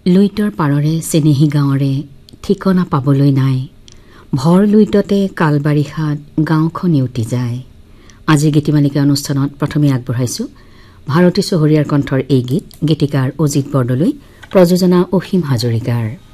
লুইতৰ পাৰৰে চেনেহী গাঁৱৰে ঠিকনা পাবলৈ নাই, ভৰ লুইততে কালবাৰিষাত গাঁওখন উটি যায়। আজিৰ গীতিমালিকা অনুষ্ঠানত প্ৰথমে আগবঢ়াইছো ভাৰতী চহৰীয়াৰ কণ্ঠৰ এই গীত, গীতিকাৰ অজিত বৰদলৈ, প্ৰযোজনা অসীম হাজৰিকাৰ।